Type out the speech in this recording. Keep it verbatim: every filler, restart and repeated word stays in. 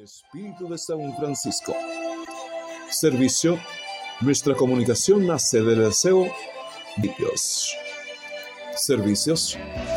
Espíritu de San Francisco. Servicio. Nuestra comunicación nace del deseo de Dios. Servicios.